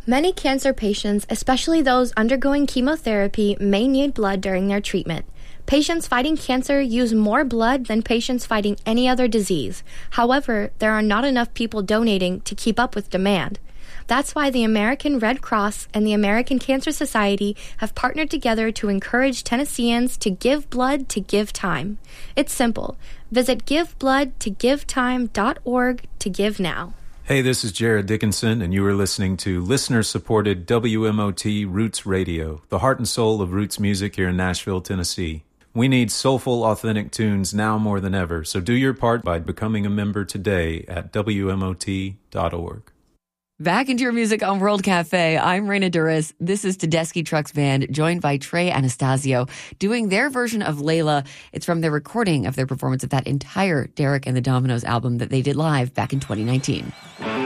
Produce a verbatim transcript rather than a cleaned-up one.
Many cancer patients, especially those undergoing chemotherapy, may need blood during their treatment. Patients fighting cancer use more blood than patients fighting any other disease. However, there are not enough people donating to keep up with demand. That's why the American Red Cross and the American Cancer Society have partnered together to encourage Tennesseans to give blood to give time. It's simple. Visit give blood to give time dot org to give now. Hey, this is Jared Dickinson, and you are listening to listener-supported W M O T Roots Radio, the heart and soul of roots music here in Nashville, Tennessee. We need soulful, authentic tunes now more than ever, so do your part by becoming a member today at W M O T dot org. Back into your music on World Cafe. I'm Raina Duras. This is Tedeschi Trucks Band, joined by Trey Anastasio, doing their version of Layla. It's from their recording of their performance of that entire Derek and the Dominoes album that they did live back in twenty nineteen.